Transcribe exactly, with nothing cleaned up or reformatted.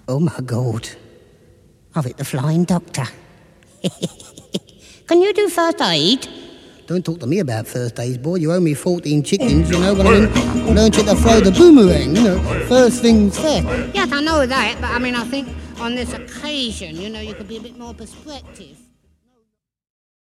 Oh, my God. I've hit the flying doctor. Can you do first aid? Don't talk to me about first aid, boy. You owe me fourteen chickens, you know what I mean? Learned you to throw the boomerang, you know. First things first. Yes, I know that, but I mean, I think on this occasion, you know, you could be a bit more perspective.